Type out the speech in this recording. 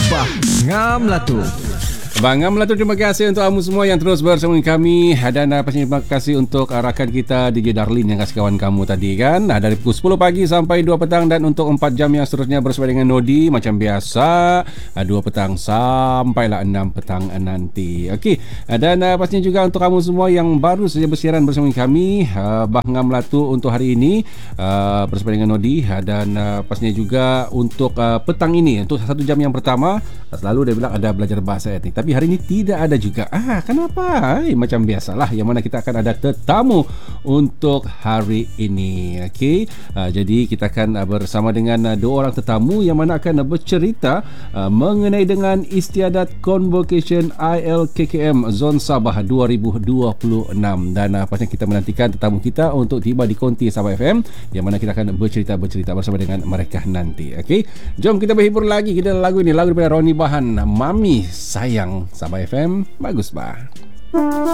Bah ngam lah tu. Bang Melatu, terima kasih untuk kamu semua yang terus bersama dengan kami. Dan pastinya terima kasih untuk rakan kita DJ Darlin yang kasih kawan kamu tadi kan. Dari pukul 10 pagi sampai 2 petang. Dan untuk 4 jam yang seterusnya bersama dengan Nodi macam biasa, 2 petang sampailah 6 petang nanti. Okey. Dan pastinya juga untuk kamu semua yang baru saja bersiaran bersama dengan kami, Bang Melatu untuk hari ini bersama dengan Nodi. Dan pastinya juga untuk petang ini, untuk 1 jam yang pertama, selalu dia bilang ada belajar bahasa etnik. Tapi hari ini tidak ada juga. Kenapa? Macam biasalah, yang mana kita akan ada tetamu untuk hari ini. Okey. Jadi kita akan bersama dengan 2 orang tetamu yang mana akan bercerita mengenai dengan istiadat Convocation ILKKM Zon Sabah 2026. Dan pastinya kita menantikan tetamu kita untuk tiba di Konti Sabah FM, yang mana kita akan bercerita bersama dengan mereka nanti. Okey. Jom kita berhibur lagi. Kita lagu ini, lagu daripada Ronnie Bahan, Mami Sayang. Sabah FM, bagus bah.